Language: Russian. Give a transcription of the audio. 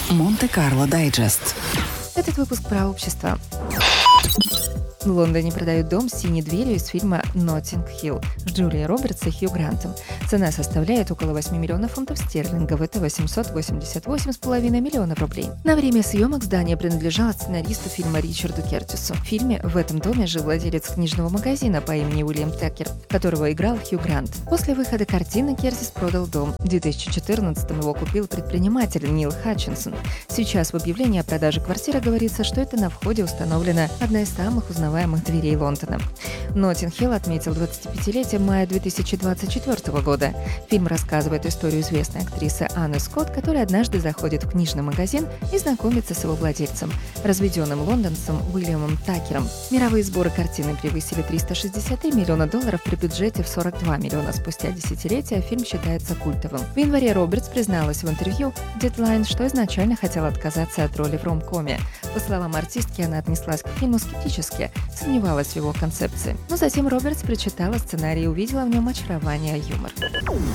Монте-Карло Дайджест. Этот выпуск про общество. В Лондоне продают дом с синей дверью из фильма «Ноттинг-Хилл» с Джулией Робертс и Хью Грантом. Цена составляет около 8 миллионов фунтов стерлингов, это 888,5 миллионов рублей. На время съемок здание принадлежало сценаристу фильма Ричарду Кертису. В фильме в этом доме жил владелец книжного магазина по имени Уильям Такер, которого играл Хью Грант. После выхода картины Кертис продал дом. В 2014-м его купил предприниматель Нил Хатчинсон. Сейчас в объявлении о продаже квартиры говорится, что это на входе установлена одна из самых узнаваемых дверей Лондона. «Ноттинг-Хилл» отметил 25-летие мая 2024 года. Фильм рассказывает историю известной актрисы Анны Скотт, которая однажды заходит в книжный магазин и знакомится с его владельцем, разведенным лондонцем Уильямом Такером. Мировые сборы картины превысили 363 миллиона долларов при бюджете в 42 миллиона. Спустя десятилетия фильм считается культовым. В январе Робертс призналась в интервью Deadline, что изначально хотела отказаться от роли в ромкоме. По словам артистки, она отнеслась к фильму скептически, сомневалась в его концепции. Но затем Робертс прочитала сценарий и увидела в нем очарование и юмор.